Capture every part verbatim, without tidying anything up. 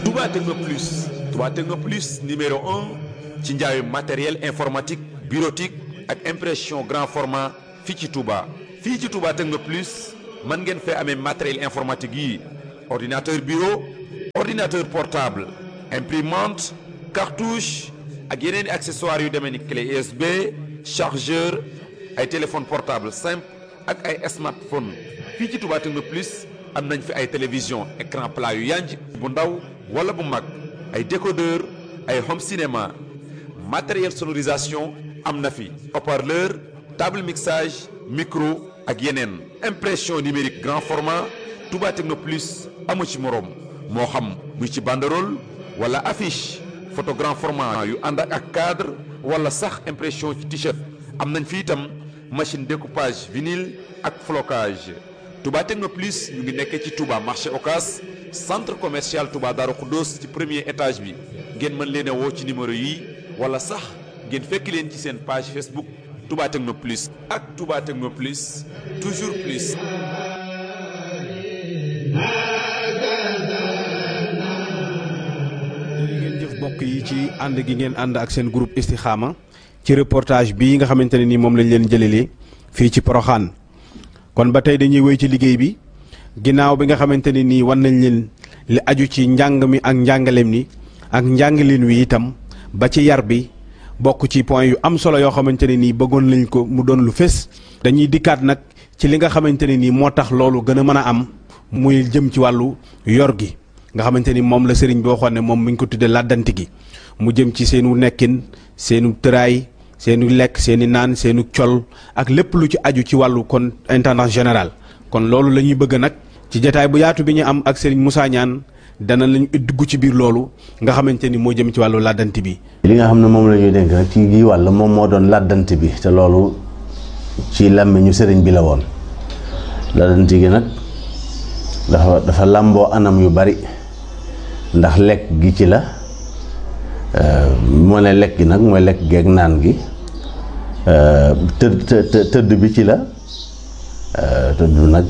Touba Techno Plus Touba Techno Plus numéro un ci njaayu matériel informatique bureautique ak impression grand format fii ci Touba. fii ci Touba Techno Plus mën ngeen fee amee matériel informatique yi ordinateur bureau ordinateur portable imprimante cartouche ak yeneen i accessoires yu demee ni clé U S B chargeur ay téléphone portable simple ak ay smartphone fii ci Touba Techno Plus am nañ fi ay télévision écran plat yu yanj bu ndaw wala bu mag ay décodeur ay home cinéma matériel sonorisation am na fi haut-parleur table mixage micro ak yeneen impression numérique grand format Touba Techno Plus amu ci moroom moo xam muy ci banderole wala affiche photo grand format yu ànd ak cadre wala sax impression ci t-shirt am nañ fi itam machine découpage vinyle ak flocage Touba Techno Plus ñu ngi nekkee ci Touba marché Ocass centre commercial Touba Darou Khoudoss ci premier étage bi ngeen mën leen a woo ci numéro yi wala sax ngeen fekk leen ci seen page Facebook Touba Techno Plus ak Touba Techno Plus toujours plus. jërëjëf mbokk yi ci ànd gi ngeen ànd ak seen groupe Istikhama ci reportage bii nga xamante ne nii moom lañ leen jëlelee fii ci Porokhane kon ba tey dañuy wéy ci liggéey bi ginnaaw bi nga xamante ne nii wan nañ leen li aju ci njàng mi ak njàngaleem ni ak njàngaleen wi itam ba ci yar bi bokk ci point yu am solo yoo xamante ne nii bëggoon lañ ko mu doon lu fés. dañuy dikkaat nag ci li nga xamante ne nii moo tax loolu gën a mën a am muy jëm ci wàllu yor gi nga xamante ni moom la sëriñ bi waxoon ne moom mi ngi ko tuddee làddanti gi mu jëm ci seenu nekkin seenu tëraay seenu lekk seeni naan seenu col ak lépp lu ci aju ci wàllu kon intendant général. kon loolu la ñuy bëgg nag ci jataay bu yaatu bi ñu am ak sëriñ Moussa Niane dana lañu dugg ci biir loolu nga xamante ni moo jëm ci wàllu làddanti bi. li nga xam ne moom la ñuy dénk nag ci gii wàll moom moo doon làddanti bi te loolu ci làmmiñu sëriñ bi la woon làddanti gi nag dafa dafa làmboo anam yu bari ndax lekk gi ci la moo ne lekk gi nag mooy lekk geeg naan gi tëdd tëdd bi ci la tëdd nag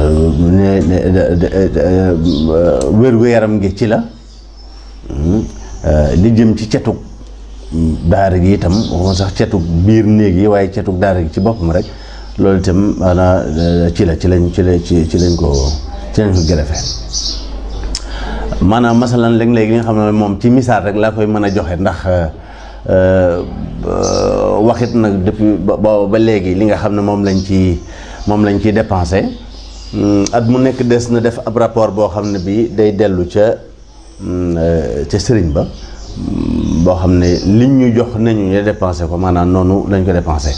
wér-gu-yaram gi ci la li jëm ci cetug daara gi itam waxuma sax cetug biir néeg yi waaye cetug daara gi ci boppam rek loolu itam maanaam ci la ci lañ ci la ci ci lañ ko ci lañ ko gërëfe maanaam masalan léeg-léeg li nga xam ne moom ci misaal rek laa koy mën a joxe ndax waxit nag depuis ba ba léegi li nga xam ne moom lañ ci moom lañ ciy dépensé at mu nekk des na def ab rapport boo xam ne bii day dellu ca ca sëriñ ba boo xam ne liñ ñu jox nañu ñu dépensé ko maanaam noonu lañ ko dépensé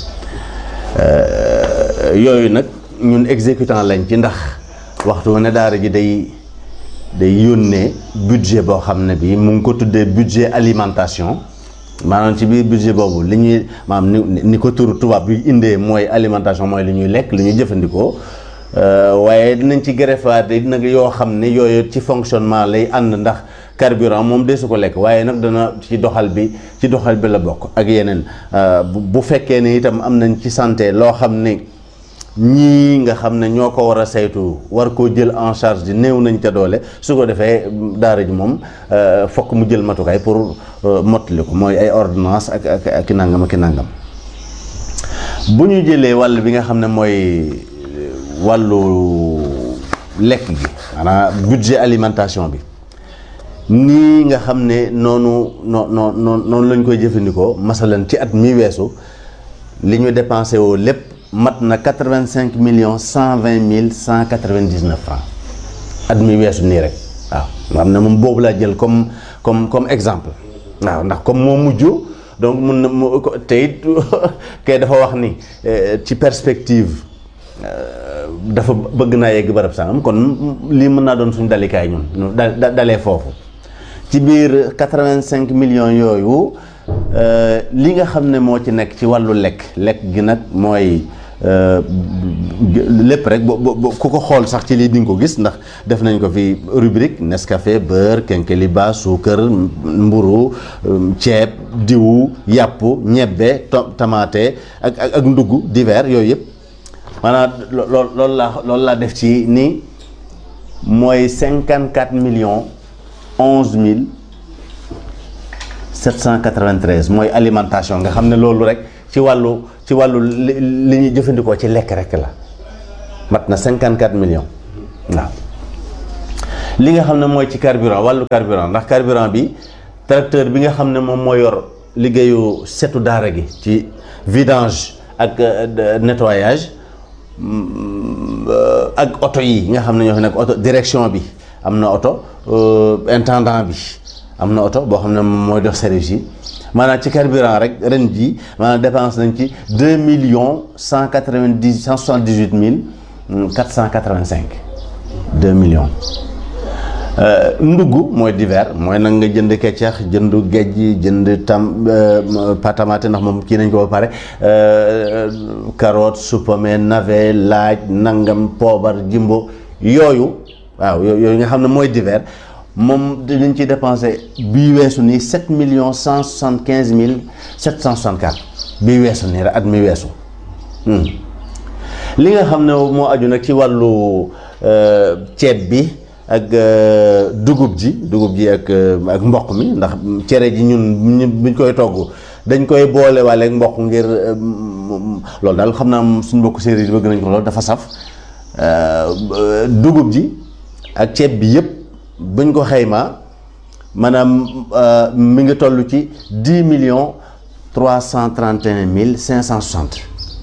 yooyu nag ñun exécutant lañ ci ndax waxtu ne daara ji day day yónnee budget boo xam ne bii mu ngi ko tuddee budget alimentation maanaam ci biir budget boobu li ñuy maanaam ni ni ko turu tubaab bi indee mooy alimentation mooy li ñuy lekk li ñuy jëfandikoo waaye dinañ ci greffaat nag yoo xam ne yooyu ci fonctionnement lay ànd ndax carburant moom de su ko lekk waaye nag dana ci doxal bi ci doxal bi la bokk ak yeneen bu fekkee ne itam am nañ ci santé loo xam ne ñii nga xam ne ñoo ko war a saytu war koo jël en charge di néew nañ ca doole su ko defee daara ji moom fokk mu jël matukaay pour mottali ko mooy ay ordonnance ak ak ak nangam ak nangam bu ñu jëlee wàll bi nga xam ne mooy wàllu lekk gi maanaam budget alimentation bi nii nga xam ne noonu noo noo noonu lañ koy jëfandikoo masalan ci at mi weesu li ñu dépensé woo lépp mat na quatre-vingt-cinq millions cent vingt mille cent quatre-vingt-dix-neuf francs at mi weesu nii rek waaw nga xam ne moom boobu laa jël comme comme comme exemple waaw ndax comme moo mujj donc mun na mu te it kay dafa wax ni ci perspective dafa bëgg naa yegg barab sangam kon lii mën naa doon suñu dalikaay ñun da dalee foofu ci biir quatre-vingt-cinq millions yooyu li nga xam ne moo ci nekk ci wàllu lekk lekk gi nag mooy lépp rek bo ku ko xool sax ci lii di nga ko gis ndax def nañ ko fi rubrique Nescafé beurre kenkeliba suukar mburu ceeb diwu yàpp ñebbe tamaate ak ak ndugg divers yooyu yëpp maanaam lool loolu laa loolu laa def ci ni mooy cinquante quatre millions onze mille sept cent quatre-vingt-treize mooy alimentation nga xam ne loolu rek ci wàllu ci wàllu li li ñuy jëfandikoo ci lekk rek la mat na cinquante-quatre millions waaw. li nga xam ne mooy ci carburant wàllu carburant ndax carburant bi tracteur bi nga xam ne moom moo yor liggéeyu setu daara gi ci vidange ak nettoyage ak oto yi nga xam ne ñoo fi nekk oto direction bi am na oto intendant bi am na oto boo xam ne mooy dox service yi maanaam ci carburant rek ren ji maanaam dépense nañ ci deux millions cent quatre-vingt-dix cent soixante-dix-huit mille quatre cent quatre-vingt-cinq deux millions. ndugg mooy divers mooy nag nga jënd keccax jënd géej jënd tam patamate ndax moom kii nañ ko ba pare carotte supame navet laaj nangam poobar jimbo yooyu waaw yooyu nga xam ne mooy divers moom dinañ ci dépensé bii weesu nii sept millions cent soixante-quinze mille sept cent soixante-quatre bii weesu nii rek at mi weesu li nga xam ne moo aju nag ci wàllu ceeb bi ak dugub ji dugub ji ak ak mboq mi ndax cere ji ñun buñ koy togg dañ koy boole waale ak mboq ngir loolu daal xam naa suñ mbokk séeréer yi bëgg nañ ko loolu dafa saf dugub ji ak ceeb bi yëpp buñ ko xaymaa maanaam mi ngi toll ci dix millions trois cent trente et un mille cinq cent soixante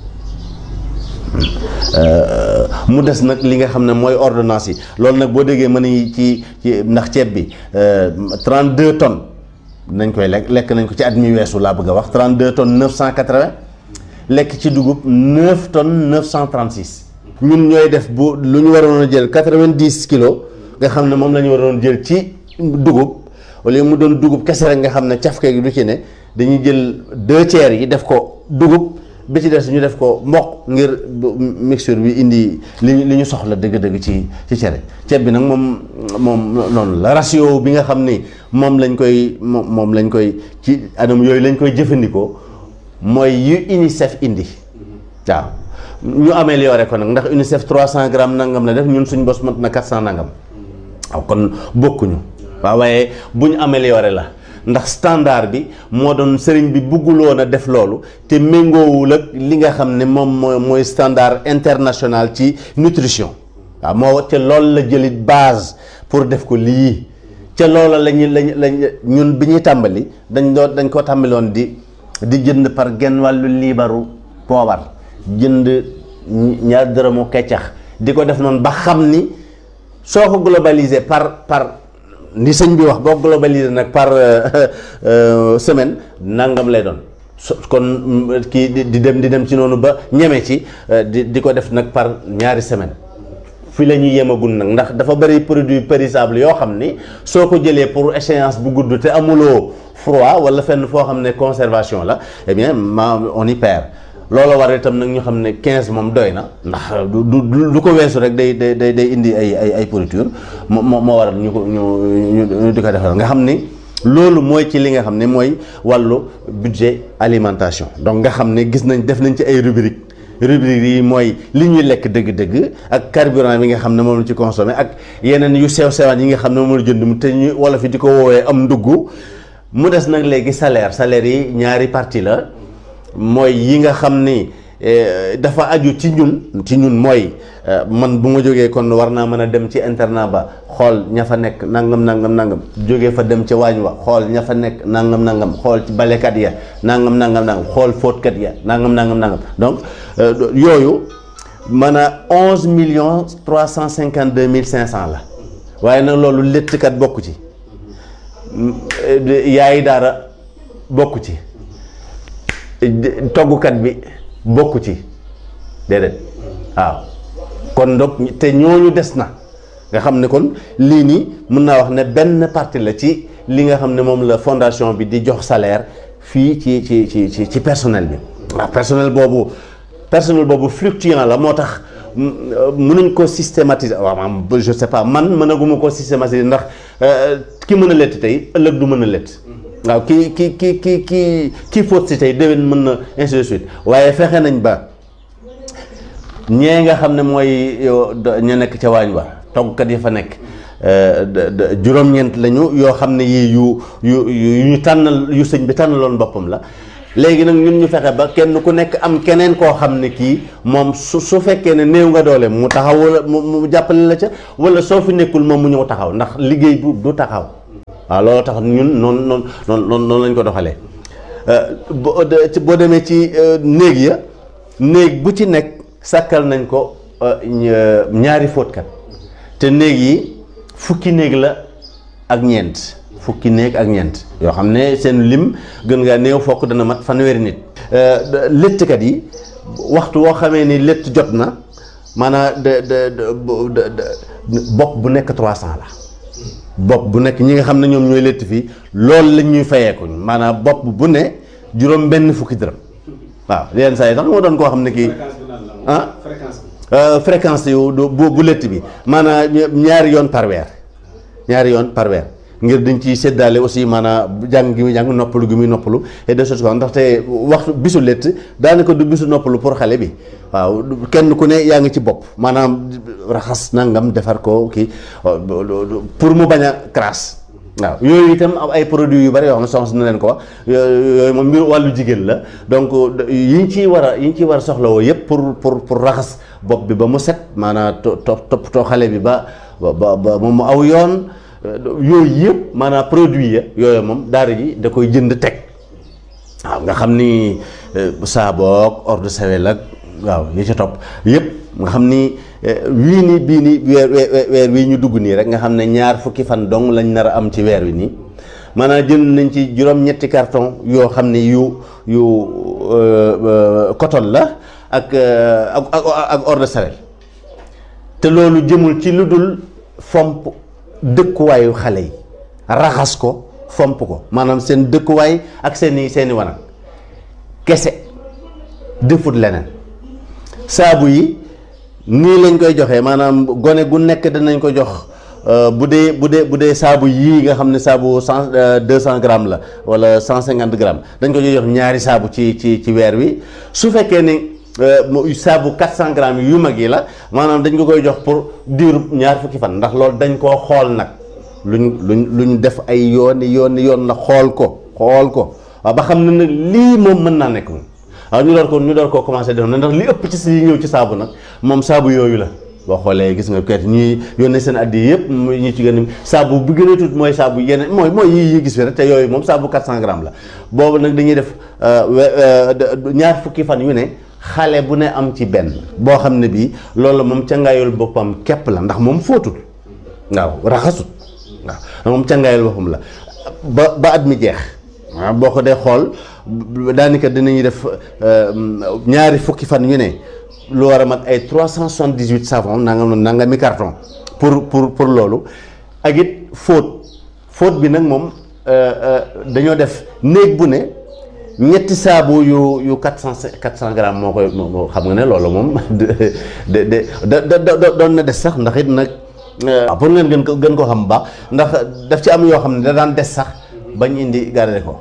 mu des nag li nga xam ne mooy ordonnance yi loolu nag boo déggee mën nañu ci ci ndax ceeb bi trente-deux tonnes nañ koy lekk lekk nañ ko ci at mi weesu laa bëgg a wax trente-deux tonnes neuf cent quatre-vingts lekk ci dugub neuf tonnes neuf cent trente-six ñun ñooy def bu lu ñu waroon a jël quatre-vingt-dix kilos nga xam ne moom la ñu waroon jël ci dugub wala mu doon dugub kese rek nga xam ne cafka gi du ci ne dañuy jël deux tiers yi def ko dugub bi ci des ñu def ko mboq ngir mixture bi indi li li ñu soxla dëgg-dëgg ci ci cere ceeb bi nag moom moom noonu la ratio bi nga xam ni moom lañ koy moom moom lañ koy ci anam yooyu lañ koy jëfandikoo mooy yu UNICEF indi waaw ñu amélioré ko nag ndax UNICEF trois cent grammes nangam la def ñun suñ bos mat na quatre cent nangam waaw kon bokkuñu waaw waaye bu ñu amélioré la ndax standard bi moo doon sëriñ bi bugguloon a def loolu te méngoowul ak li nga xam ne moom mooy mooy standard international ci nutrition waaw moo ca loolu la jëlit base pour def ko lii ca loola lañu lañ lañ ñun bi ñuy tàmbali dañ doon dañ ko tàmbaloon di di jënd par genn wàllu liibaru poobar jënd ñaar dërëmu keccax di ko def noonu ba xam ni soo ko globalisé par par ni sëñ bi wax boo globalisé nag par semaine nangam lay doon kon kii di dem di dem ci noonu ba ñeme ci di di ko def nag par ñaari semaine fi la ñuy yemagul nag ndax dafa bëri produit périssable yoo xam ni soo ko jëlee pour échéance bu gudd te amuloo froid wala fenn foo xam ne conservation la eh bien ma on y perd loolu war itam nag ñu xam ne quinze moom doy na ndax du du du ko weesu rek day day day day indi ay ay ay pourriture moo moo waral ñu ko ñu ñu di ko defal nga xam ni loolu mooy ci li nga xam ne mooy wàllu budget alimentation donc nga xam ne gis nañ def nañ ci ay rubrique rubrique yi mooy li ñuy lekk dëgg-dëgg ak carburant bi nga xam ne moom la ci consommé ak yeneen yu sew sewaan yi nga xam ne moom la jënd mu te ñu wala fi di ko woowee am ndugg mu des nag léegi salaire salaire yi ñaari partie la mooy yi nga xam ni dafa aju ci ñun ci ñun mooy man bu ma jógee kon war naa mën a dem ci internat ba xool ña fa nekk nangam nangam nangam jógee fa dem ca waañ wa xool ña fa nekk nangam nangam xool ci balekat ya nangam nangam nangam xool fóotkat ya nangam nangam nangam donc yooyu mën a onze millions trois cent cinquante deux mille cinq cent la waaye nag loolu léttkat bokku ci yaayi daara bokku ci toggukat bi bokku ci déedéet waaw kon donc te ñooñu des na nga xam ne kon lii nii mën naa wax ne benn partie la ci li nga xam ne moom la fondation bi di jox salaire fii ci ci ci ci ci personnel bi waaw personnel boobu personnel boobu fluctuant la moo tax mënuñ ko systématiser waaw maanaam je sais pas man mënaguma ko systématiser ndax ki mën a lett tey ëllëg du mën a lett waaw ki ki ki ki ki kii fóot si tey déwén mën na ainsi de suite waaye fexe nañ ba ñee nga xam ne mooy ña nekk ca waañ wa toggkat yi fa nekk juróom-ñeent lañu yoo xam ne yii yu yu yu ñu tànnal yu sëñ bi tànnaloon boppam la. léegi nag ñun ñu fexe ba kenn ku nekk am keneen koo xam ne kii moom su su fekkee ne néew nga doole mu taxaw wala mu jàppale la ca, wala soo fi nekkul moom mu ñëw taxaw, ndax liggéey bu du taxaw. waaw loolu tax ñun noonu noonu noonu noonu lañ ko doxalee. boo demee ci néeg ya, néeg bu ci nekk sàkkal nañ ko ñaari fóotkat, te néeg yi fukki néeg la ak ñeent. fukki néeg ak ñeent yoo xam ne seen lim gën ngaa néew fokk dana mat fanweeri nit. léttkat yi waxtu woo xamee ni létt jot na maanaam de de bopp bu nekk trois cent la. bopp bu nekk ñi nga xam ne ñoom ñooy létt fii loolu lañ ñuy fayeekuñ, maanaam bopp bu ne juróom benn fukki dërëm. waaw yenn saa yi sax moo doon koo xam ne kii ah fréquence yu bu bu létt bi maanaam ñaari yoon par weer ñaari yoon par weer. ngir dañ ciy séddaale aussi maanaam jàng gi muy jàng noppalu gi muy noppalu et de choses comme ndaxte waxtu bisu létt daanaka du bisu noppalu pour xale bi. waaw kenn ku ne yaa ngi ci bopp maanaam raxas nangam defar ko kii pour mu bañ a crasse. waaw yooyu itam ay produits yu bari yoo xam ne soxna na leen ko wax yooyu moom mbir wàllu jigéen la, donc yi ñu ciy war a yi ñu ciy war a soxlawoo yëpp pour pour pour raxas bopp bi ba mu set maanaam to toppatoo xale bi ba ba ba mu aw yoon. yooyu yëpp maanaam produit ya yooyu moom daara ji da koy jënd teg. waaw nga xam ni saaboog eau de Javel ak waaw yi ci topp yëpp nga xam ni wii ni bii ni weer weer wii ñu dugg nii rek nga xam ne ñaar fukki fan dong lañ nar a am ci weer wi nii maanaam jënd nañ ci juróom-ñetti carton yoo xam ne yu yu coton la ak ak ak eau de Javel te loolu jëmul ci lu dul fomp dëkkuwaayu xale yi, raxas ko fomp ko maanaam seen dëkkuwaay ak seeni seeni wanag kese, defut leneen. saabu yi nii lañ koy joxee maanaam gone gu nekk danañ ko jox bu dee bu dee bu dee saabu yii nga xam ne saabu cent deux cent grammes la wala cent cinquante grammes dañ ko jox ñaari saabu ci ci ci weer wi. su fekkee ni saabu quatre cent grammes yu mag yi la maanaam dañ ko koy jox pour diiru ñaar fukki fan, ndax loolu dañ koo xool nag luñ luñ luñ def ay yooni yooni yoon la xool ko xool ko waaw ba xam ne nag lii moom mën naa nekk moom. waaw ñu door ko ñu door koo commencé def na ndax li ëpp ci si ñëw ci saabu nag moom saabu yooyu la. boo xoolee gis nga kayit ñuy yónnee seen addi yëpp ñu ci gën a saabu bu gën a tuut mooy saabu yeneen mooy mooy yi yi gis fi rek te yooyu moom saabu quatre cent grammes la. boobu nag dañuy def ñaar fukki fan yu ne xale bu ne am ci benn boo xam ne bii loolu moom cangaayul boppam képp la ndax moom fóotul waaw raxasut waaw moom cangaayul boppam la ba ba at mi jeex. waaw boo ko dee xool daanaka dinañuy def ñaari fukki fan yu ne lu war a mat ay trois cent soixante-dix-huit savon nangam nangami carton pour pour pour loolu ak it fóot fóot bi nag moom dañoo def néeg bu ne ñetti saabu yu yu quatre cent quatre cent grammes moo koy moo xam nga ne loolu moom de de de de doon na des sax ndax it nag pour ngeen gën ko gën koo xam bu baax ndax daf ci am yoo xam ne da daan des sax bañ indi garder ko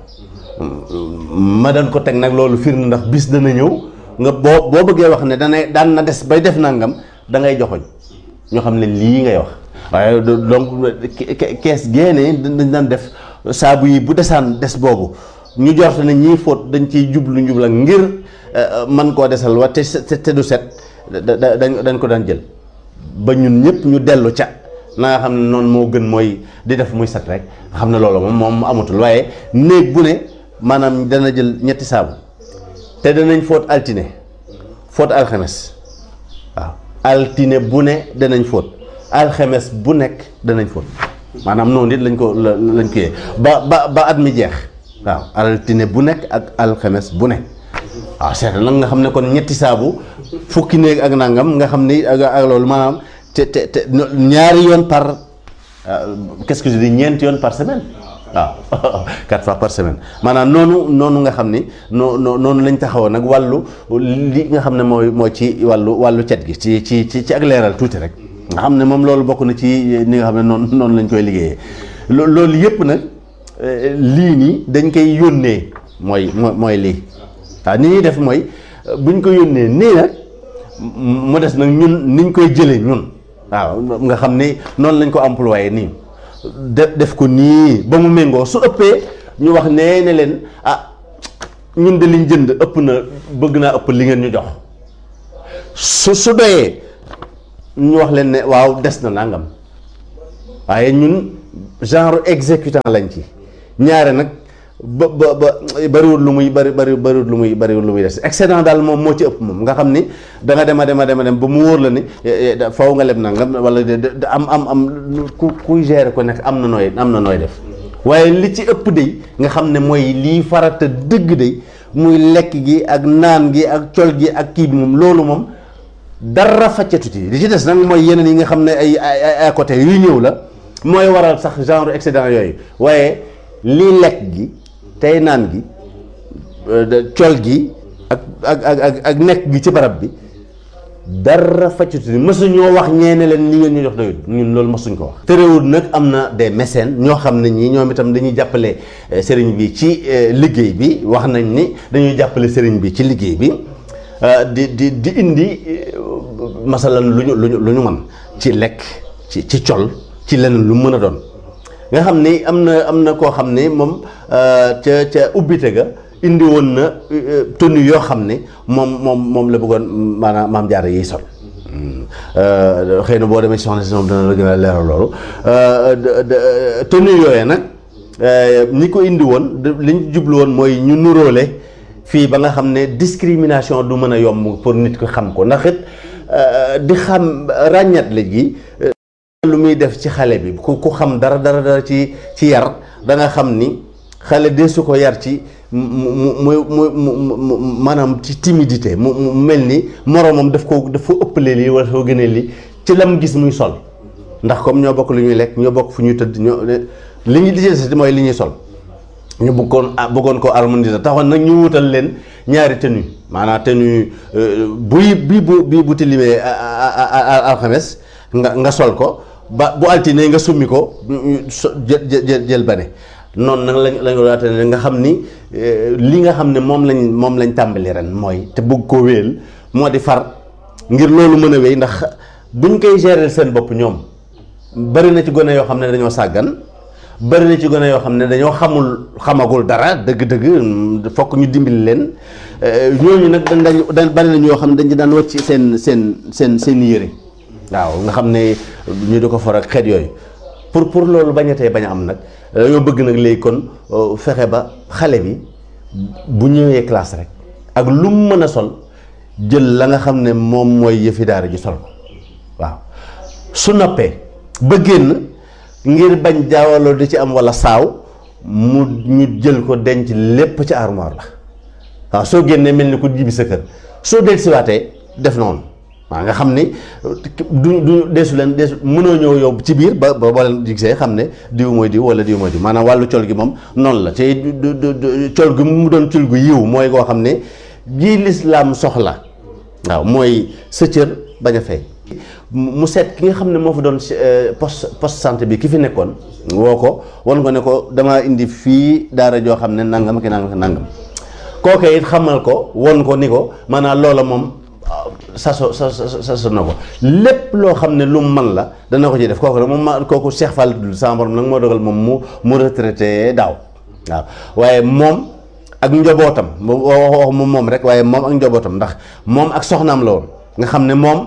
ma daan ko teg nag loolu firnde ndax bis dana ñëw. nga boo boo bëggee wax ne dana daan na des bay def nangam da ngay joxoñ ñoo xam ne lii ngay wax waaye donc kees génne dañ daan def saabu yi bu desaan des boobu ñu jorte ne ñii fóot dañ ciy jublu njubla ngir man koo desal wa te te du set dañ dañ ko daan jël ba ñun ñëpp ñu dellu ca na nga xam ne noonu moo gën mooy di def muy set rek nga xam ne loolu moom moom amatul waaye néeg bu ne maanaam dana jël ñetti saabu te danañ fóot altine fóot alxames waaw altine bu ne danañ fóot alxames bu nekk danañ fóot maanaam noonu it lañ ko lañ ko yee ba ba ba at mi jeex waaw altine bu nekk ak alxames bu ne waaw seet nag nga xam ne kon ñetti saabu fukki néeg ak nangam nga xam ni ak ak loolu maanaam te te te ñaari yoon par qu'est-ce que je dis ñeenti yoon par semaine waaw quatre fois par semaine maanaam noonu noonu nga xam ni noo noonu lañ taxawoon nag wàllu li nga xam ne mooy mooy ci wàllu wàllu cet gi ci ci ci ci ak leeral tuuti rek nga xam ne moom loolu bokk na ci ni nga xam ne noonu noonu lañ koy liggéeyee loolu yëpp nag lii nii dañ koy yónnee mooy mooy lii waaw ni ñuy def mooy buñ ko yónnee nii nag mu des nag ñun niñ koy jëlee ñun waaw nga xam ni noonu lañ ko employé nii def def ko nii ba mu méngoo su ëppee ñu wax nee ne leen ah ñun de liñ jënd ëpp na bëgg naa ëpp li ngeen ñu jox su su doyee ñu wax leen ne waaw des na nangam waaye ñun genre exécutant lañ ci ñaare nag ba ba ba bariwul lu muy bari bari bariwul lu muy bariwul lu muy des excédent daal moom moo ci ëpp moom nga xam ni da nga dem a dem a dem a dem ba mu wóor la ni faw nga leb nangam wala am am am ku kuy gérer ko nekk am na nooy am na nooy def waaye li ci ëpp de nga xam ne mooy lii farata dëgg de muy lekk gi ak naan gi ak col gi ak kii bi moom loolu moom dara faccatu ci li ci des nag mooy yeneen yi nga xam ne ay ay à côté yuy ñëw la mooy waral sax genre excédent yooyu waaye lii lekk gi tey naan gi col gi ak ak ak ak nekk gi ci barab bi dara faccatu ni mësuñoo wax ñeene leen li ngeen ñu jox doyut ñun loolu mësuñ ko wax. terewul nag am na des mécènes ñoo xam ne ñii ñoom itam dañuy jàppale sëriñ bi ci liggéey bi wax nañ ni dañuy jàppale sëriñ bi ci liggéey bi di di di indi masalan lu ñu lu ñu lu ñu mën ci lekk ci ci col ci leneen lu mën a doon nga xam ni am na am na koo xam ne moom ca ca ubbite ga indi woon na tenue yoo xam ne moom moom moom la bëggoon maanaam maam jaara yiy sol xëy na boo demee soxna si moom dana la gën a leeral loolu tenue yooyee nag ñi ko indi woon li ñu jublu woon mooy ñu nuróole fii ba nga xam ne discrimination du mën a yomb pour nit ko xam ko ndax it di xam ràññat la gi lu muy def ci xale bi ku ku xam dara dara dara ci ci yar da nga xam ni xale de su ko yar ci mu mu mu mu maanaam ci timidité mu mu mel ni moroomam daf ko daf ko ëppalee lii wala soo gënee lii ci lam gis muy sol ndax comme ñoo bokk lu ñuy lekk ñoo bokk fu ñuy tëdd ñoo li ñu li mooy li ñuy sol ñu bëggoon bëggoon koo harmoniser taxoon nag ñu wutal leen ñaari tenue maanaam tenue buy bii bu bii bu tilimee alxames nga nga sol ko ba bu altine nga summi ko jël jël jël bane noonu nag lañ lañ ko daate ne nga xam ni li nga xam ne moom lañ moom lañ tàmbali ren mooy te bëgg koo wéyal moo di far ngir loolu mën a wéy ndax buñ koy gérer seen bopp ñoom bari na ci gone yoo xam ne dañoo sàggan bari na ci gone yoo xam ne dañoo xamul xamagul dara dëgg-dëgg fokk ñu dimbali leen ñooñu nag dañ dañ bari na ñoo xam ne dañ ci daan wàcc seen seen seen seen yére waaw nga xam ne ñu di ko for ak xeet yooyu pour pour loolu bañatee bañ a am nag dañoo bëgg nag léegi kon fexe ba xale bi bu ñëwee classe rek ak lu mu mën a sol jël la nga xam ne moom mooy yëfi daara ji sol ko waaw su noppee ba génn ngir bañ jaawaloo di ci am walla saaw mu ñu jël ko denc lépp ci armoire la waaw soo génnee mel ni ku jibi sa kër soo dellusiwaatee def noonu waaw nga xam ni du du deesu leen deesu mënoo ñëw yow ci biir ba ba boo leen gisee xam ne diw mooy diw wala diw mooy diw maanaam wàllu col gi moom noonu la te col gi mu doon col gu yiw mooy koo xam ne bii lislaam soxla waaw mooy sa cër bañ a fay mu seet ki nga xam ne moo fa doon poste poste santé bi ki fi nekkoon woo ko wan ko ne ko damaa indi fii daara joo xam ne nangam ki nangam ki nangam kooke it xamal ko won ko ni ko maanaam loola moom saso sa saso na ko lépp loo xam ne lu mu man la dana ko ci def kooku nag moom ma kooku Cheikh Fall dul sama borom nag moo dogal moom mu mu retraité daaw waaw waaye moom ak njobootam wax moom moom rek waaye moom ak njobootam ndax moom ak soxnaam la woon nga xam ne moom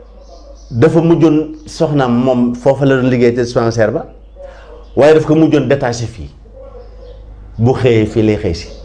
dafa mujjoon soxnaam moom foofa la doon liggéey te dispensaire ba waaye daf ko mujjoon détaché fii bu xëyee fii lay xëy si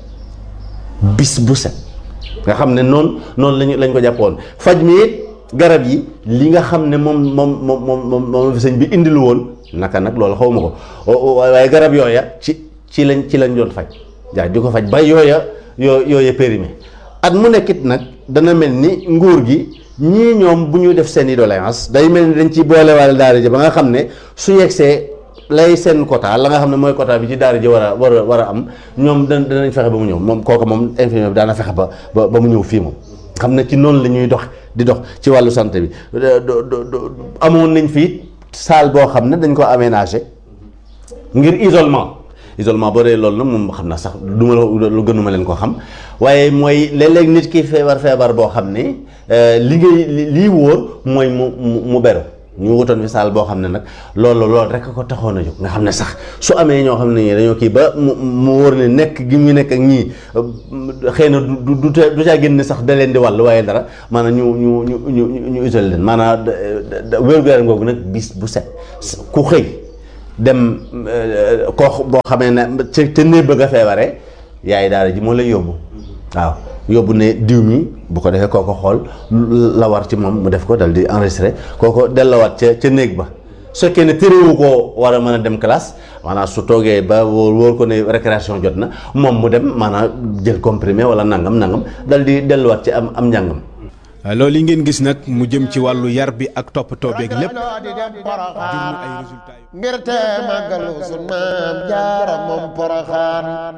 bis bu set nga xam ne noonu noonu lañu lañ ko jàppoon faj mi it garab yi li nga xam ne moom moom moom moom moom sëñ bi indilu woon naka nag loolu xaw ma ko waaye garab yooya ci ci lañ ci lañ doon faj jaa di ko faj ba yooya yoo yooya périmé at mu nekkit nag dana mel ni nguur gi ñii ñoom bu ñu def seen i doléance day mel ni dañ ci boolewaale daara ji ba nga xam ne su yegsee lay seen quota la nga xam ne mooy quota bi ci daara ji war a war a war a am ñoom da danañ fexe ba mu ñëw moom kooku moom infirmier bi daana fexe ba ba ba mu ñëw fii moom xam ne ci noonu la ñuy dox di dox ci wàllu santé bi amoon nañ fii salle boo xam ne dañ ko aménagé ngir isolement isolement boo dee loolu nag moom xam naa sax du ma la lu gënuma leen ko xam waaye mooy léeg-léeg nit ki feebar feebar boo xam ne li ngay lii wóor mooy mu mu beru ñu wutoon fi salle boo xam ne nag loolu loolu rek ko taxoon a jóg nga xam ne sax su amee ñoo xam ne ñii dañoo kii ba mu mu wóor ne nekk gi ñu nekk ak ñii xëy na du du du caa génn sax da leen di wàll waaye dara maanaam ñu ñu ñu ñu ñu isolé leen maanaam wér-gu-yaram googu nag bis bu set ku xëy dem koo boo xamee ne ca ca néeg ba nga feebaree yaay daara ji moo lay yóbbu waaw. yóbbu ne diw mi bu ko defee kooko xool la war ci moom mu def ko dal di enregistré kooko dellowaat ca ca néeg ba su fekkee ne téréwu koo war a mën a dem classe maanaam su toogee ba wóor wóor ko ne récréation jot na moom mu dem maanaam jël comprimé wala nangam nangam dal di delluwaat ci am am njàngam. loolu yi ngeen gis nag mu jëm ci wàllu yar bi ak toppatoo beeg lépp jur ay résultats yu ngir te màggalu sun maam jaara moom Poroxaan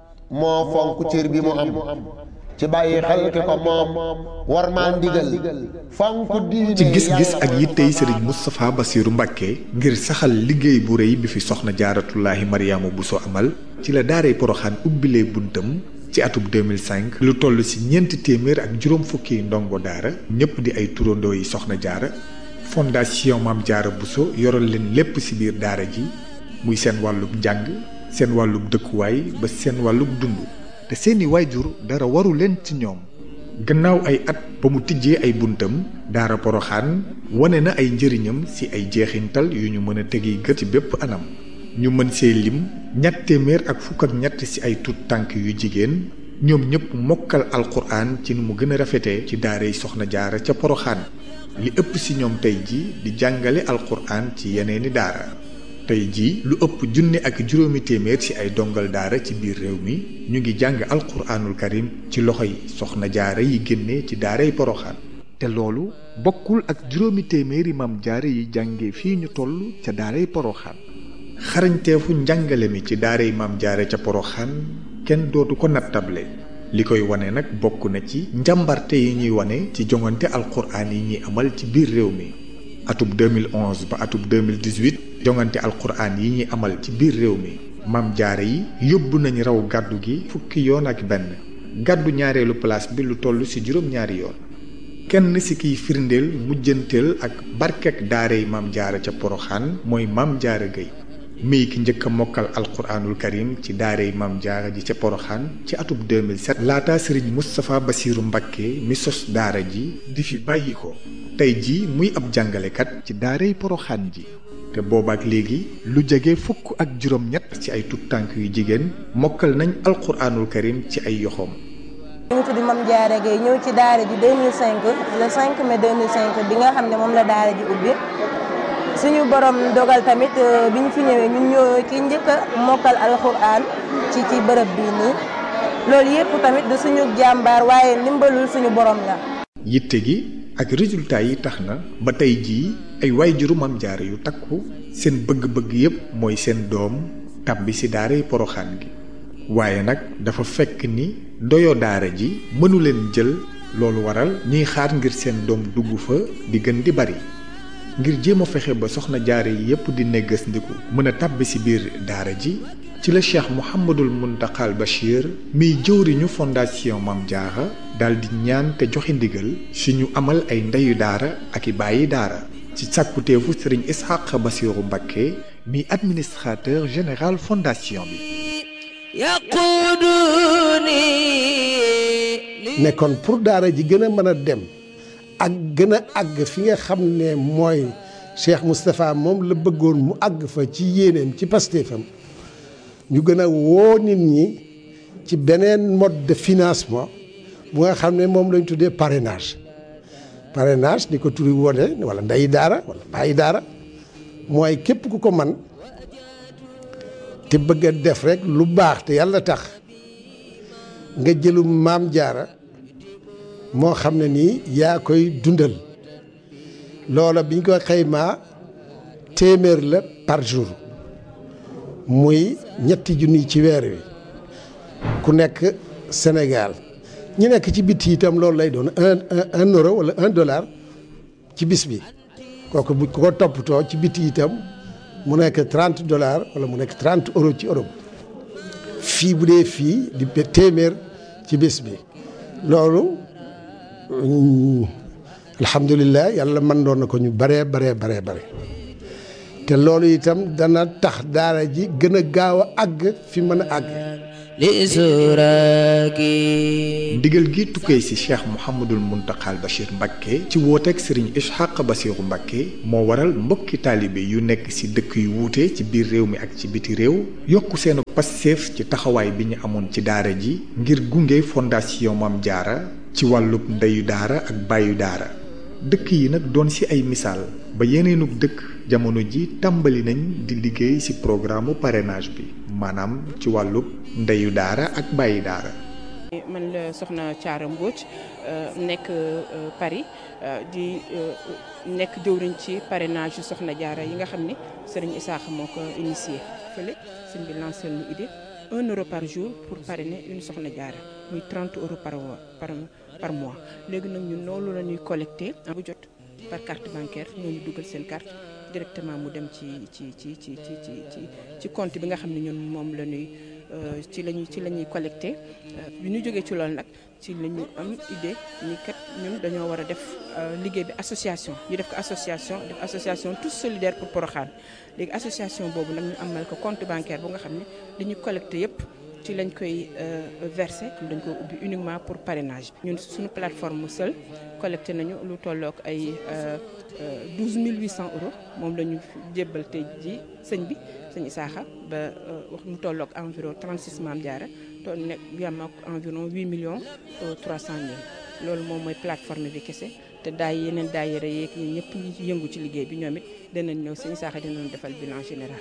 moo fonk cër bi mu am ci bàyyi xel ki ko moom war maa ndigal fonk diine ci gis-gis ak yittey Serigne Moustapha Bassirou Mbacké ngir saxal liggéey bu rëy bi fi soxna jaaratullaahi Mariama Bousso amal ci la daaray Poroxaan ubbilee buntam ci atub deux mille cinq lu toll ci ñeenti téeméer ak juróom fukki ndongo daara ñëpp di ay turandoo yi soxna jaara fondation Maam Jaara Bousso yoral leen lépp ci biir daara ji muy seen wàllub njàng seen wàllub dëkkuwaay ba seen wàllub dund te seeni waajur dara waru leen ci ñoom gannaaw ay at ba mu tijjee ay buntam daara Poroxaan wane na ay njëriñam ci ay jeexintal yu ñu mën a tegi gët ci bépp anam ñu mën see lim ñett téeméer ak fukk ak ñett ci ay tut tànk yu jigéen ñoom ñëpp mokkal alquran ci nu mu gën a rafetee ci daara yi soxna jaara ca Poroxaan li ëpp ci ñoom tey ji di jàngale alquran ci yeneeni daara tey jii lu ëpp junne ak juróomi téeméer ci ay dongal daara ci biir réew mi ñu ngi jàng alquraanul karim ci loxoy soxna jaara yi génne ci daaray Poroxaan te loolu bokkul ak juróomi téeméeri maam jaara yi jànge fii ñu toll ca daaray Poroxaan xarañteefu njàngale mi ci daaray maam jaara ca Poroxaan kenn dootu ko nattable li koy wane nag bokk na ci njàmbarte yi ñuy wane ci jongante alquraan yi ñuy amal ci biir réew mi atub deux mille onze ba atub deux mille dix-huit jongante alquraan yi ñuy amal ci biir réew mi maam jaara yi yóbbu nañ raw gàddu gi fukki yoon ak benn gàddu ñaareelu place bi lu toll ci juróom-ñaari yoon kenn ci kiy firndeel mujjanteel ak barkek daaray maam jaara ca Poroxaan mooy maam jaara Gay mii ki njëkk a mokkal alquraanul karim ci daaray maam jaara ji ca Poroxaan ci atub deux mille sept laata sëriñ Moustapha Bassirou Mbacké mi sos daara ji di fi bàyyi ko tey ji muy ab jàngalekat ci daaray Poroxaan ji te boobaak léegi lu jege fukk ak juróom-ñett ci ay tut tànk yu jigéen mokkal nañ alquraanul karim ci ay yoxoom. ñu ngi tudd Mame Diarra Gueye ñëw ci daara ji deux mille cinq le cinq mai deux mille cinq bi nga xam ne moom la daara ji ubbi suñu borom dogal tamit bi ñu fi ñëwee ñun ñoo ki njëkk a mokkal alquraan ci ci bërëb bii nii loolu yëpp tamit du suñu jàmbaar waaye ndimbalul suñu borom la. yitte gi ak résultat yi tax na ba tey jii ay waajuru Maam Jaara yu takku seen bëgg-bëgg yépp mooy seen doom tàbbi ci daaray Poroxaan gi waaye nag dafa fekk ni doyo daara ji mënu leen jël loolu waral ñuy xaar ngir seen doom dugg fa di gën di bari ngir jéem a fexe ba soxna jaara yi yépp di neggas ndiku mën a tàbbi ci biir daara ji ci la Cheikh Mouhamadul Muntaxal Bachir miy jëwriñu fondation Maam Jaara daal di ñaan te joxe ndigal si ñu amal ay ndeyu daara ak i bàyyi daara ci sàkkuteefu sëriñ Ishaq Bassirou Mbacké mi administrateur général fondation bi nekkoon pour daara ji gën a mën a dem ak gën a àgg fi nga xam ne mooy Cheikh Moustapha moom la bëggoon mu àgg fa ci yéeneem ci pastéefam ñu gën a woo nit ñi ci beneen mode de financement bu nga xam ne moom lañ tuddee parrainage parrainage ni ko turi wone wala ndeyi daara wala bàyyi daara mooy képp ku ko man te bëgg a def rek lu baax te yàlla tax nga jëlu Maam Jaara moo xam ne nii yaa koy dundal loola biñ ko xaymaa téeméer la par jour muy ñetti junni ci weer wi ku nekk Sénégal ñi nekk ci biti itam loolu lay doon un un euro wala un dollar ci bis bi kooku bu ko toppatoo ci biti itam mu nekk trente dollars wala mu nekk trente euros ci Europe fii bu dee fii di téeméer ci bis bi loolu alhamdulilah yàlla mën doon na ko ñu baree baree baree bare te loolu itam dana tax daara ji gën a gaaw a àgg fi mën a àgg. ndigal gi tukkee ci Cheikh Mouhamadul Mountakhal Bachir Mbacké ci wooteeg Serigne Ishaq Bassirou Mbacké moo waral mbokki taalibe yu nekk ci dëkk yu wuute ci biir réew mi ak ci biti réew yokku seen passeef ci taxawaay bi ñu amoon ci daara ji ngir gunge fondation Mame Diarra ci wàllub ndeyu daara ak bàyyu daara dëkk yi nag doon ci ay misaal ba yeneenug dëkk jamono ji tàmbali nañ di liggéey ci programme parrainage bi maanaam ci wàllub ndeyu daara ak bàyyi daara. man la soxna Thiara Mbodj nekk Paris di nekk jëwriñ ci parrainage yu soxna Diarra yi nga xam ne Serigne Issakha moo ko initié fële sëñ bi lancé lu idée un euro par jour pour parrainer une soxna Diarra muy trente euros par par par mois léegi nag ñun loolu la ñuy collecté bu jot par carte bancaire ñooñu dugal seen carte directement mu dem ci ci ci ci ci ci ci compte bi nga xam ne ñun moom la ñuy ci lañuy ci la ñuy collecté bi ñu jógee ci loolu nag ci la ñu am idée ni kat ñun dañoo war a def liggéey bi association ñu def ko association def association tous solidaires pour Porokhane léegi association boobu nag ñu amal ko compte bancaire bu nga xam ne dañuy collecté yépp ci lañ koy versé dañ ko ubbi uniquement pour parrainage bi ñun suñu plateforme seul collecté nañu lu tollook ay douze mille huit cents euros moom la ñu jébbal tey ji sëñ bi sëñ Issakha ba wax mu tollook environ trente-six Mame Diarra toll nekk yam ak environ huit millions trois cent mille loolu moom mooy plateforme bi kese te daay yeneen daayira yeeg ñi ñëpp ñi yëngu ci liggéey bi ñoom it danañ ñëw sëñ Issakha dinañ defal bilan général.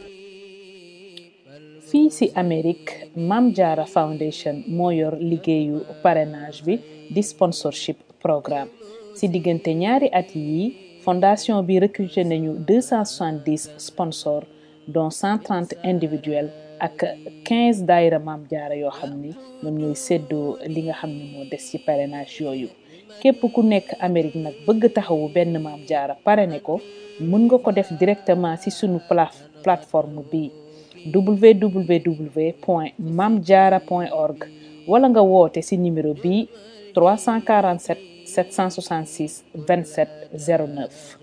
fii ci Amérique Mame Diarra Foundation moo yor liggéeyu parrainage bi di sponsorship programme ci diggante ñaari at yi fondation bi recruté nañu deux cent soixante-dix sponsors dont cent trente individuels ak quinze daayira Mame Diarra yoo xam ni ñoom ñooy séddoo li nga xam ne moo des ci parrainage yooyu képp ku nekk Amérique nag bëgg taxawu benn Mame Diarra parrainé ko mën nga ko def directement ci sunu plateforme bi w w w point mame diarra point org wala nga woote ci numéro bi trois cent quarante-sept sept cent soixante-six vingt-sept zéro neuf.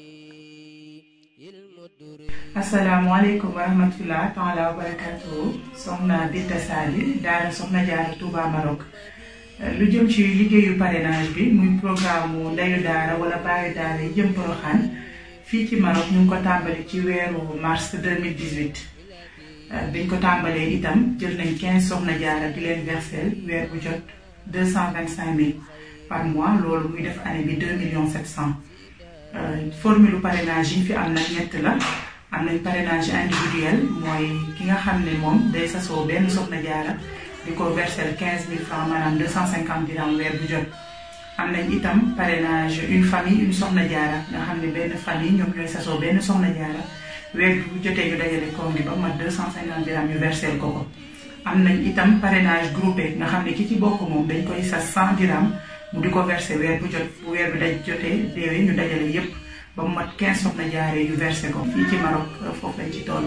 asalaamaaleykum wa rahmatulah taala wa barakatuhu soxna Binta Sali daara soxna Diarra Touba Maroc lu jëm ci liggéeyu parrainage bi muy programme mu ndeyu daara wala baayu daara yi jëm Porokhane fii ci Maroc ñu ngi ko tàmbali ci weeru mars deux mille dix-huit biñ ko tàmbalee itam jël nañ quinze soxna Diarra di leen versel weer bu jot deux cent vingt-cinq mille par mois loolu muy def année bi deux millions sept cent formule parrainage yi fi am nag ñett la am nañ parrainage individuel mooy ki nga xam ne moom day sasoo benn soxna Diarra di ko versel quinze mille francs maanaam deux cent cinquante dirham weer bu jot am nañ itam parrainage une famille une soxna Diarra nga xam ne benn famille ñoom ñooy sasoo benn soxna Diarra weer bu jotee ñu dajale koom gi ba mat deux cent cinquante dirham ñu versel ko ko am nañ itam parrainage groupé nga xam ne ki ci bokk moom dañ koy sas cent dirham mu di ko versé weer bu jot bu weer bi daj jotee déwee ñu dajale yépp ba mu mat quinze soxna Diarra yu versé ko fii ci Maroc foofu lañ ci toll.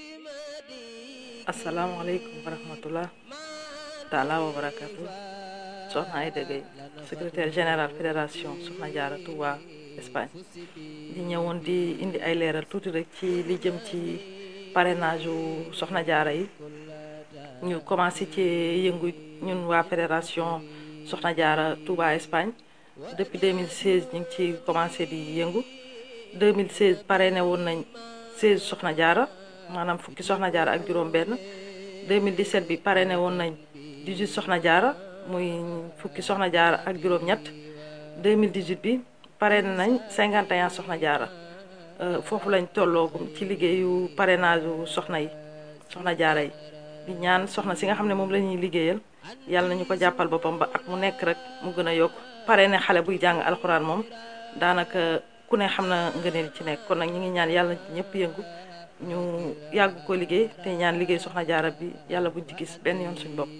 asalaamaaleykum wa rahmatullah taala wa barakatu soxna Aïda Gueye secrétaire général fédération soxna Diarra Touba Espagne di ñëwoon di indi ay leeral tuuti rek ci li jëm ci parrainage u soxna Diarra yi ñu commencé ci yëngu ñun waa fédération soxna Diarra Touba Espagne depuis deux mille seize ñu ngi ci commencé di yëngu deux mille seize parrainé woon nañ seize soxna Diarra maanaam fukki soxna Diarra ak juróom benn deux mille dix-sept bi parrainé woon nañ dix-huit soxna Diarra muy fukki soxna Diarra ak juróom ñett deux mille dix-huit bi parrainé nañ cinquante et un soxna Diarra foofu lañ tolloogum ci liggéeyu parrainage u soxna yi soxna Diarra yi di ñaan soxna si nga xam ne moom la ñuy liggéeyal yàlla nañu ko jàppal boppam ba ak mu nekk rek mu gën a yokk parrainé xale buy jàng alxuraan moom daanaka ku ne xam na ngëneel ci nekk kon nag ñu ngi ñaan yàlla ci ñëpp yëngu ñu yàgg ko liggéey te ñaan liggéey soxna Diarra bi yàlla buñ ci gis benn yoon suñ bopp.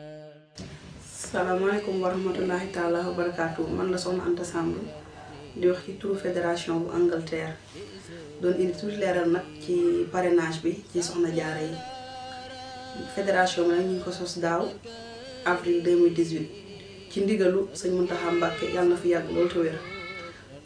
salaamaaleykum wa rahmatullahi taala wa barakaatu man la soxna Anta Samb di wax ci turu fédération bu Angleterre doon indi tuuti leeral nag ci parrainage bi ci soxna Diarra yi fédération bi nag ñu ngi ko sos daaw avril deux mille dix-huit ci ndigalu sëñ Mountakha Mbacké yàlla na fi yàgg loolu te wér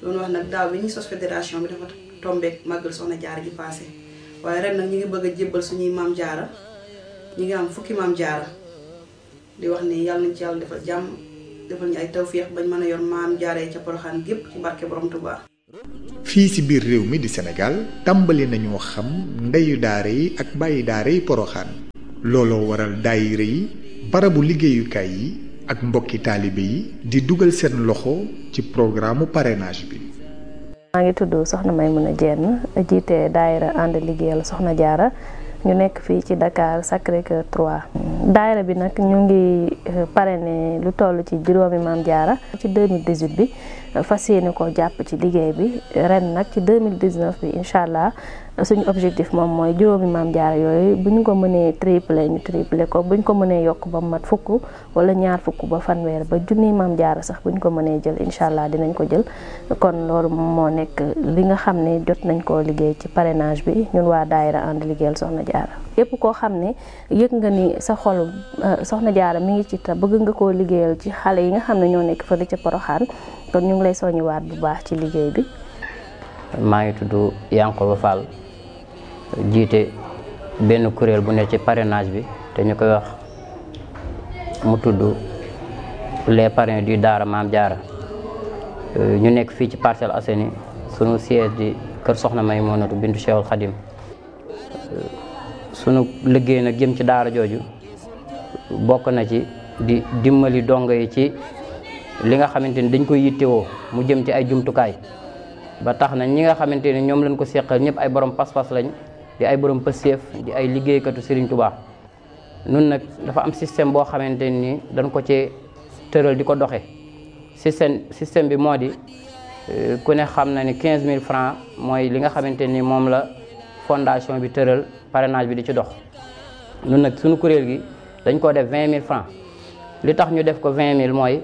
doon wax nag daaw bi ñuy sos fédération bi dafa tombeek màggal soxna jaara ji passé waaye ren nag ñu ngi bëgg a jébbal suñuy maam jaara ñi ngi am fukki maam jaara di wax ni yàlla nañ ci yàlla defal jàmm defal ñu ay tawféex bañ mën a yor maam jaaree ca Porokhane gépp ci barke borom Touba. fii ci biir réew mi di Sénégal tàmbali nañoo xam ndeyu daara yi ak bàyyi daara yi Porokhane looloo waral daayira yi barabu liggéeyukaay yi ak mbokki taalibe yi di dugal seen loxo ci programme parrainage bi. maa ngi tudd Soxna Maymuna Jenn jiite daayira ànd liggéeyal Soxna Jaara ñu nekk fii ci Dakar Sacré-Cœur trois. daayira bi nag ñu ngi parrainé lu toll ci juróomi maam jaara ci deux mille dix-huit bi fas yéene ko jàpp ci liggéey bi ren nag ci deux mille dix-neuf bi incha allah suñu objectif moom mooy juróomi maam jaara yooyu bu ñu ko mënee triplé ñu triplé ko bu ñu ko mënee yokk ba mat fukk wala ñaar fukk ba fanweer ba junniy maam jaara sax bu ñu ko mënee jël incha allah dinañ ko jël kon loolu moo nekk li nga xam ne jot nañ koo liggéey ci parrainage bi ñun waa daayira ànd liggéeyal Soxna Jaara yépp koo xam ne yëg nga ni sa xol Soxna Jaara mi ngi ci ta bëgg nga koo liggéeyal ci xale yi nga xam ne ñoo nekk fële ca Porokhane kon ñu ngi lay soññiwaat bu baax ci liggéey bi. maa ngi tudd Yankoba Fall jiite benn kuréel bu ne ci parrainage bi te ñu koy wax mu tudd les parrains du Daara Maam Jaara ñu nekk fii ci Parcelles Assainies sunu siège di kër Soxna Maymunatu bintu Cheikhul Khadim sunu liggéey nag jëm ci daara jooju bokk na ci di dimbali dongo yi ci li nga xamante ni dañ koy yittewoo mu jëm ci ay jumtukaay ba tax na ñi nga xamante ni ñoom lañ ko seqal ñëpp ay borom pas-pas lañ di ay borom pëseef di ay liggéeykatu Serigne Touba nun nag dafa am système boo xamante ni dañ ko ci tëral di ko doxe système système bi moo di ku ne xam na ni quinze mille francs mooy li nga xamante ni moom la fondation bi tëral parrainage bi di ci dox nun nag suñu kuréel gi dañ ko def vingt mille francs li tax ñu def ko vingt mille mooy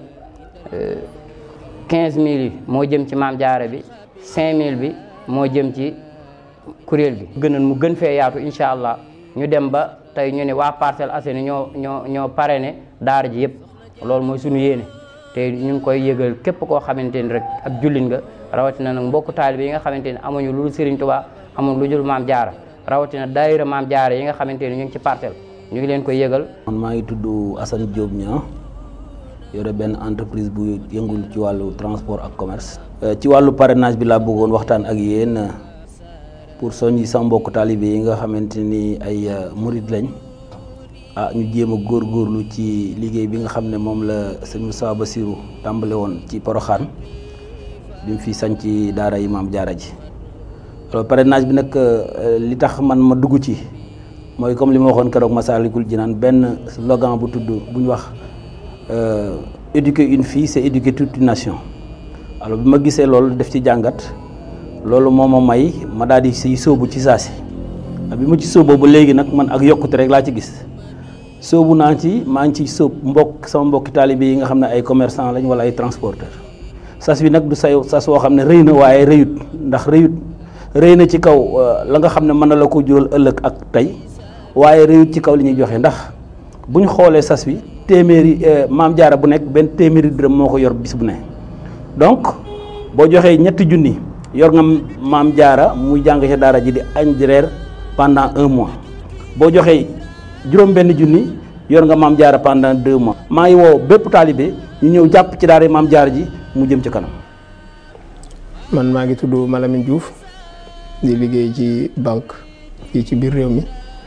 quinze mille yi moo jëm ci maam jaara bi cinq mille bi moo jëm ci kuréel gi gënoon mu gën fee yaatu incha allah ñu dem ba tey ñu ne waa Parcelles Assainies ñoo ñoo ñoo parrainé daara ji yëpp loolu mooy suñu yéene te ñu ngi koy yëgal képp koo xamante ni rek ab jullit nga rawatina nag mbokku taalibe yi nga xamante ni amuñu lu dul Serigne Touba amuñu lu dul maam jaara rawatina daayira maam jaara yi nga xamante ni ñu ngi ci parcelle ñu ngi leen koy yëgal. man maa ngi tudd Assane Diop Niang yore benn entreprise bu yëngul ci wàllu transport ak commerce. ci wàllu parrainage bi laa bëggoon waxtaan ak yéen pour soññi sama mbokku taalibe yi nga xamante ni ay murid lañ ah ñu jéem a góorgóorlu ci liggéey bi nga xam ne moom la sëñ Moussa Bassirou tàmbale woon ci Porokhane bi mu fi sañ ci daara yi maam jaara ji. alors parrainage bi nag li tax man ma dugg ci mooy comme li ma waxoon keroog Massalikul Jinaan benn slogan bu tudd bu ñu wax éduquer une fille c'est éduquer toute une nation. alors bi ma gisee loolu def ci jàngat loolu moo ma may ma daal di siy sóobu ci saasi bi ma ci sóoboo ba léegi nag man ak yokkute rek laa ci gis sóobu naa ci maa ngi ci sóob mbokk sama mbokki taalibe yi nga xam ne ay commerçant lañ wala ay transporteur sas bi nag du say sas woo xam ne rëy na waaye rëyut ndax rëyut rëy na ci kaw la nga xam ne mën na la ko jural ëllëg ak tey waaye rëyut ci kaw li ñuy joxe ndax bu ñu xoolee sas bi téeméeri maam jaara bu nekk benn téeméeri dërëm moo ko yor bis bu ne donc boo joxee ñetti junni yor nga maam jaara muy jàng ca daara ji di añ di reer pendant un mois boo joxee juróom benn junni yor nga maam jaara pendant deux mois. maa ngi woo bépp taalibe ñu ñëw jàpp ci daara maam jaara ji mu jëm ci kanam. man maa ngi tudd Malamine Diouf di liggéey ci banque fii ci biir réew mi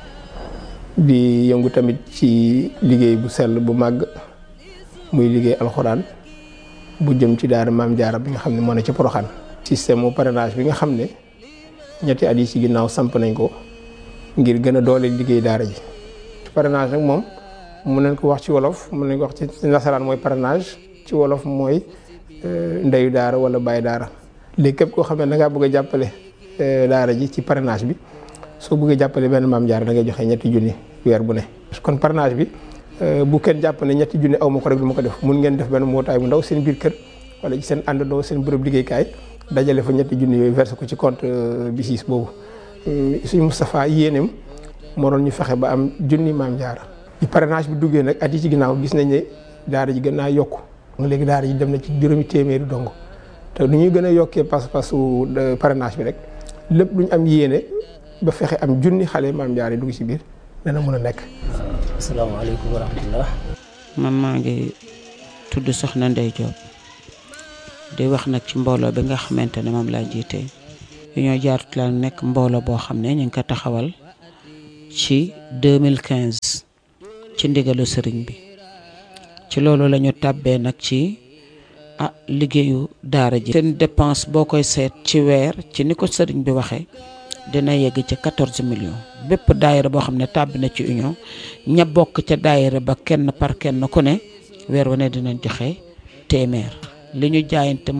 di yëngu tamit ci liggéey bu sell bu màgg muy liggéey alxuraan bu jëm ci daara maam jaara bi nga xam ne moo ne ci Porokhane. système mu parrainage bi nga xam ne ñetti at yi ci ginnaaw samp nañ ko ngir gën a doole liggéey daara ji parrainage nag moom mun nañ ko wax ci wolof mun nañ ko wax ci nasaraan mooy parrainage ci wolof mooy ndeyu daara wala baay daara léegi képp koo xam ne da ngaa bëgg a jàppale daara ji ci parrainage bi soo bëggee jàppale benn maam jaara da ngay joxe ñetti junni weer bu ne. kon parrainage bi bu kenn jàpp ne ñetti junni aw ma ko rek du ma ko def mun ngeen def benn mbootaay bu ndaw seen biir kër wala ci seen àndandoo seen bërëb liggéeykaay dajale fa ñetti junni yooyu versé ko ci compte bi siis boobu suñu Moustapha yéeneem moo doon ñu fexe ba am junni maam jaara. ci parrainage bi duggee nag at yi ci ginnaaw gis nañ ne daara ji gën naa yokku léegi daara ji dem na ci juróomi téeméeri dong te nu ñuy gën a yokkee pas-pasu parrainage bi rek lépp lu ñu am yéene ba fexe am junni xale Maam Jaara dugg ci biir dana mën a nekk. asalaamaaleykum wa rahmatullah. man maa ngi tudd Soxna Ndey Diop di wax nag ci mbooloo bi nga xamante ne moom laa jiite Union Jaaratu la nekk mbooloo boo xam ne ñu ngi ko taxawal ci deux mille quinze ci ndigalu sëriñ bi ci loolu la ñu tàbbee nag ci ah liggéeyu daara ji. seen dépense boo koy seet ci weer ci ni ko sëriñ bi waxee dina yegg ci quatorze millions bépp daayira boo xam ne tàbbi na ci union ña bokk ca daayira ba kenn par kenn ku ne weer wu ne dinañ joxe téeméer li ñu jaayante